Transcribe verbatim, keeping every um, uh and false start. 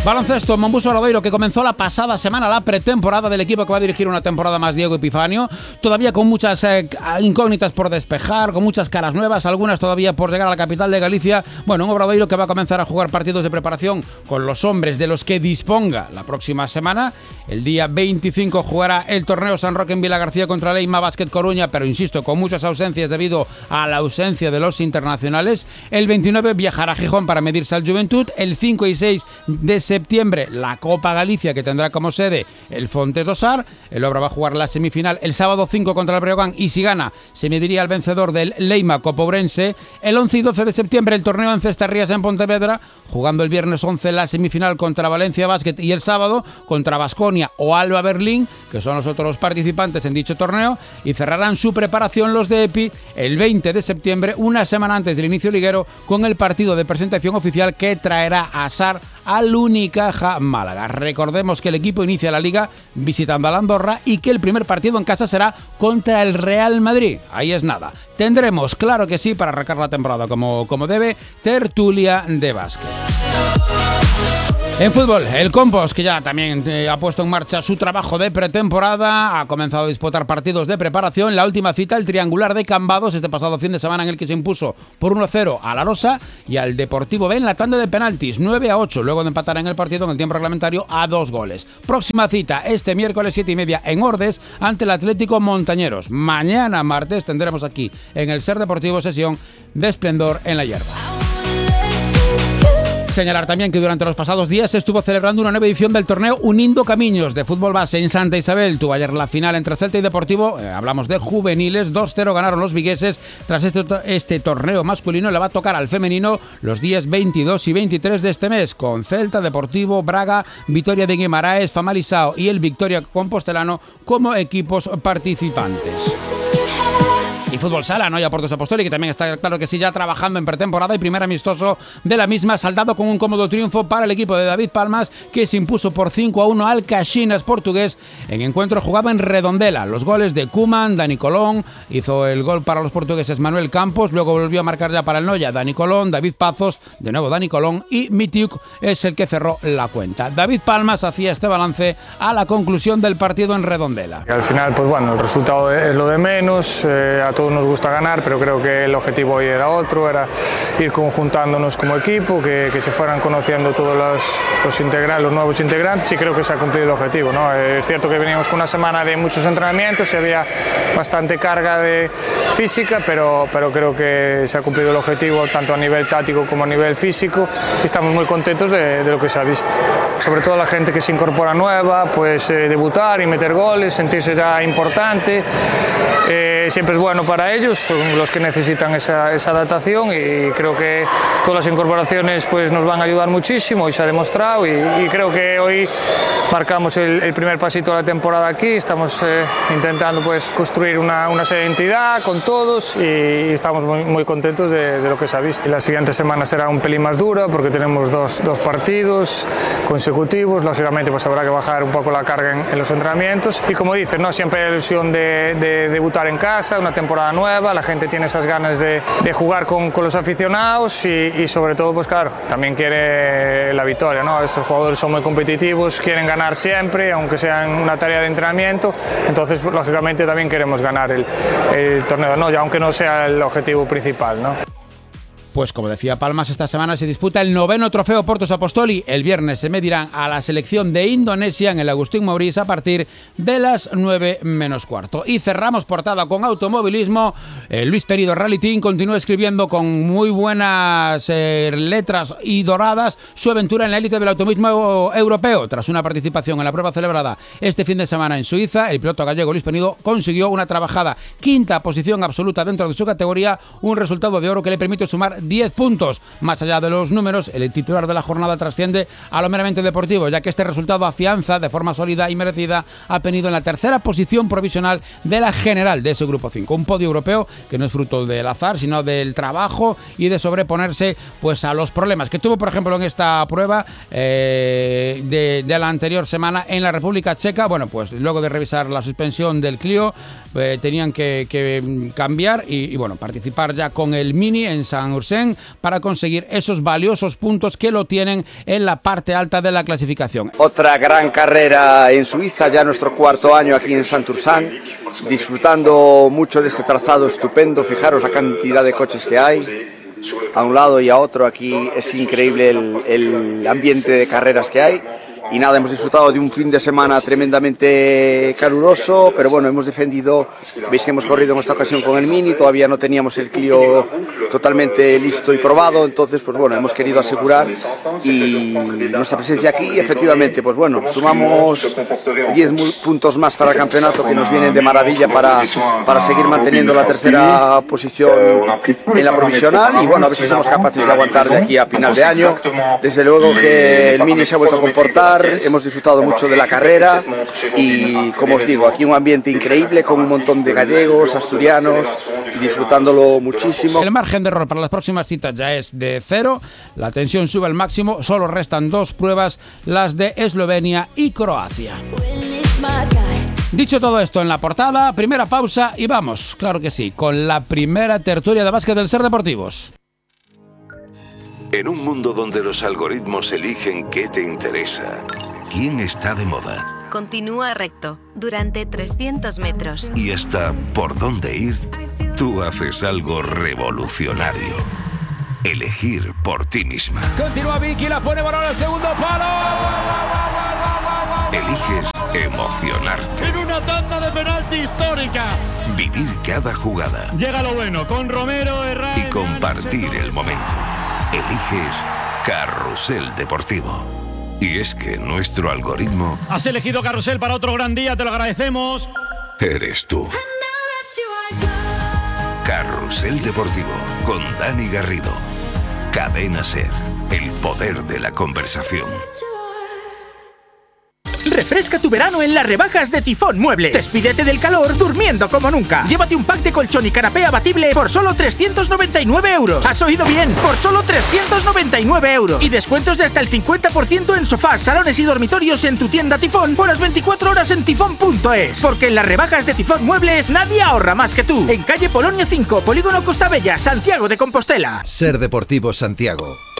Baloncesto, Mombuso Obradoiro, que comenzó la pasada semana la pretemporada del equipo que va a dirigir una temporada más Diego Epifanio, todavía con muchas eh, incógnitas por despejar, con muchas caras nuevas, algunas todavía por llegar a la capital de Galicia. Bueno, un Obradoiro que va a comenzar a jugar partidos de preparación con los hombres de los que disponga la próxima semana. El día veinticinco jugará el torneo San Roque en Vilagarcía contra Leima Básquet Coruña, pero insisto, con muchas ausencias debido a la ausencia de los internacionales. El veintinueve viajará a Gijón para medirse al Juventud. El cinco y seis de septiembre la Copa Galicia, que tendrá como sede el Fonte do Sar. El Obra va a jugar la semifinal el sábado cinco contra el Breogán y si gana se mediría al vencedor del Leima Copourense. El once y doce de septiembre el torneo en Cestarrías en Pontevedra, jugando el viernes once la semifinal contra Valencia Basket y el sábado contra Baskonia o Alba Berlín, que son los otros participantes en dicho torneo, y cerrarán su preparación los de Epi el veinte de septiembre, una semana antes del inicio liguero, con el partido de presentación oficial que traerá a Sar al Unicaja Málaga. Recordemos que el equipo inicia la liga visitando a la Andorra y que el primer partido en casa será contra el Real Madrid. Ahí es nada. Tendremos, claro que sí, para arrancar la temporada como, como debe, tertulia de básquet. En fútbol, el Compos, que ya también eh, ha puesto en marcha su trabajo de pretemporada, ha comenzado a disputar partidos de preparación. La última cita, el triangular de Cambados, este pasado fin de semana, en el que se impuso por uno cero a la Rosa y al Deportivo B en la tanda de penaltis, nueve a ocho, luego de empatar en el partido en el tiempo reglamentario a dos goles. Próxima cita, este miércoles siete y media en Ordes, ante el Atlético Montañeros. Mañana, martes, tendremos aquí en el Ser Deportivo sesión de Esplendor en la Hierba. Señalar también que durante los pasados días se estuvo celebrando una nueva edición del torneo Unindo Camiños de fútbol base en Santa Isabel. Tuvo ayer la final entre Celta y Deportivo, eh, hablamos de juveniles, dos cero ganaron los vigueses. Tras este, este torneo masculino le va a tocar al femenino los días veintidós y veintitrés de este mes, con Celta, Deportivo, Braga, Vitoria de Guimaraes, Famalisao y el Victoria Compostelano como equipos participantes. Y fútbol sala, ¿no? Y a Portos Apostoli, que también está claro que sí, ya trabajando en pretemporada y primer amistoso de la misma, saldado con un cómodo triunfo para el equipo de David Palmas, que se impuso por cinco a uno al Caxinas portugués en encuentro jugado en Redondela. Los goles de Koeman, Dani Colón, hizo el gol para los portugueses Manuel Campos, luego volvió a marcar ya para el Noya Dani Colón, David Pazos, de nuevo Dani Colón, y Mitiuk es el que cerró la cuenta. David Palmas hacía este balance a la conclusión del partido en Redondela. Al final, pues bueno, el resultado es lo de menos, eh, a todos nos gusta ganar, pero creo que el objetivo hoy era otro, era ir conjuntándonos como equipo, que, que se fueran conociendo todos los, los, integrantes, los nuevos integrantes, y creo que se ha cumplido el objetivo, ¿no? Es cierto que veníamos con una semana de muchos entrenamientos y había bastante carga de física, pero, pero creo que se ha cumplido el objetivo tanto a nivel táctico como a nivel físico y estamos muy contentos de, de lo que se ha visto. Sobre todo la gente que se incorpora nueva, pues eh, debutar y meter goles, sentirse ya importante, eh, siempre es bueno para ellos, son los que necesitan esa, esa adaptación, y creo que todas las incorporaciones pues nos van a ayudar muchísimo y se ha demostrado, y, y creo que hoy marcamos el, el primer pasito de la temporada aquí. Estamos eh, intentando pues construir una, una identidad con todos y estamos muy, muy contentos de, de lo que se ha visto. La siguiente semana será un pelín más dura porque tenemos dos, dos partidos consecutivos, lógicamente pues habrá que bajar un poco la carga en, en los entrenamientos, y como dices, ¿no? Siempre hay la ilusión de, de debutar en casa, una temporada nueva, la gente tiene esas ganas de, de jugar con, con los aficionados y, y sobre todo, pues claro, también quiere la victoria, ¿no? Estos jugadores son muy competitivos, quieren ganar siempre, aunque sea en una tarea de entrenamiento, entonces pues, lógicamente también queremos ganar el, el torneo, ¿no? Y aunque no sea el objetivo principal, ¿no? Pues como decía Palmas, esta semana se disputa el noveno trofeo Portos Apostoli. El viernes se medirán a la selección de Indonesia en el Agustín Maurice a partir de las nueve menos cuarto. Y cerramos portada con automovilismo. Eh, Luis Penido Rally Team continúa escribiendo con muy buenas eh, letras y doradas su aventura en la élite del automovilismo europeo. Tras una participación en la prueba celebrada este fin de semana en Suiza, el piloto gallego Luis Penido consiguió una trabajada quinta posición absoluta dentro de su categoría, un resultado de oro que le permite sumar diez puntos. Más allá de los números, el titular de la jornada trasciende a lo meramente deportivo, ya que este resultado afianza de forma sólida y merecida a Penido en la tercera posición provisional de la general de ese grupo cinco. Un podio europeo que no es fruto del azar, sino del trabajo y de sobreponerse pues a los problemas que tuvo, por ejemplo, en esta prueba eh, de, de la anterior semana en la República Checa. Bueno, pues luego de revisar la suspensión del Clio, eh, tenían que, que cambiar y, y bueno, participar ya con el Mini en San Ursi Pedersen para conseguir esos valiosos puntos que lo tienen en la parte alta de la clasificación. Otra gran carrera en Suiza, ya nuestro cuarto año aquí en Santursan, disfrutando mucho de este trazado estupendo. Fijaros la cantidad de coches que hay a un lado y a otro. Aquí es increíble el, el ambiente de carreras que hay. Y nada, hemos disfrutado de un fin de semana tremendamente caluroso, pero bueno, hemos defendido, veis que hemos corrido en esta ocasión con el Mini, todavía no teníamos el Clio totalmente listo y probado, entonces pues bueno, hemos querido asegurar y nuestra presencia aquí, efectivamente, pues bueno, sumamos diez puntos más para el campeonato que nos vienen de maravilla para, para seguir manteniendo la tercera posición en la provisional y bueno, a ver si somos capaces de aguantar de aquí a final de año. Desde luego que el Mini se ha vuelto a comportar, hemos disfrutado mucho de la carrera y, como os digo, aquí un ambiente increíble con un montón de gallegos, asturianos, disfrutándolo muchísimo. El margen de error para las próximas citas ya es de cero, la tensión sube al máximo, solo restan dos pruebas, las de Eslovenia y Croacia. Dicho todo esto en la portada, primera pausa y vamos, claro que sí, con la primera tertulia de básquet del Ser Deportivos. En un mundo donde los algoritmos eligen qué te interesa, quién está de moda, continúa recto durante trescientos metros y hasta por dónde ir, tú haces algo revolucionario. Elegir por ti misma. Continúa Vicky, la pone balón al segundo palo. Eliges emocionarte. En una tanda de penalti histórica. Vivir cada jugada. Llega lo bueno con Romero, Herrera y compartir el momento. Eliges Carrusel Deportivo. Y es que nuestro algoritmo... Has elegido Carrusel para otro gran día, te lo agradecemos. Eres tú. Carrusel Deportivo con Dani Garrido. Cadena Ser, el poder de la conversación. Refresca tu verano en las rebajas de Tifón Muebles. Despídete del calor durmiendo como nunca. Llévate un pack de colchón y canapé abatible por solo trescientos noventa y nueve euros. ¿Has oído bien? Por solo trescientos noventa y nueve euros. Y descuentos de hasta el cincuenta por ciento en sofás, salones y dormitorios en tu tienda Tifón por las veinticuatro horas en tifón punto es. Porque en las rebajas de Tifón Muebles nadie ahorra más que tú. En calle Polonia cinco, Polígono Costa Bella, Santiago de Compostela. Ser Deportivo Santiago.